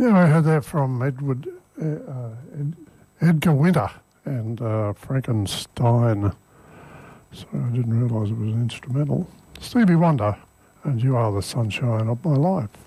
Yeah, I heard that from Edgar Winter and Frankenstein. So I didn't realise it was an instrumental. Stevie Wonder, and You Are the Sunshine of My Life.